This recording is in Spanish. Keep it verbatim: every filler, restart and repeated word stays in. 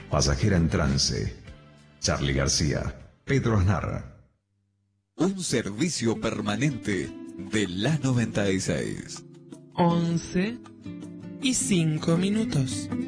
Pasajera en trance. Charly García, Pedro Aznar. Un servicio permanente de la noventa y seis. once y cinco minutos.